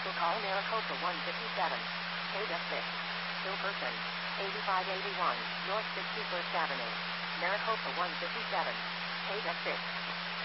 To call Maricopa 157. Page 6. Still person. 8581 North 61st Avenue. Maricopa 157. Page 6.